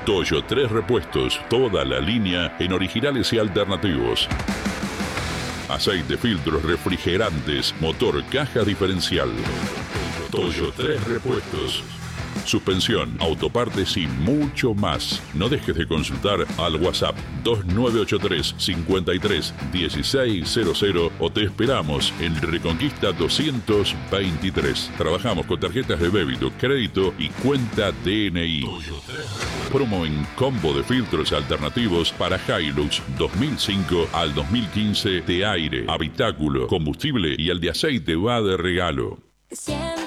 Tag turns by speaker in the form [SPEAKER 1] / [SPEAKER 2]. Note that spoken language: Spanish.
[SPEAKER 1] Toyo 3 Repuestos, toda la línea en originales y alternativos. Aceite, filtros, refrigerantes, motor, caja diferencial. Toyo 3 Repuestos. Suspensión, autopartes y mucho más. No dejes de consultar al WhatsApp 2983 53 1600 o te esperamos en Reconquista 223. Trabajamos con tarjetas de débito, crédito y cuenta DNI. Promo en combo de filtros alternativos para Hilux 2005 al 2015 de aire, habitáculo, combustible y el de aceite va de regalo.
[SPEAKER 2] Siempre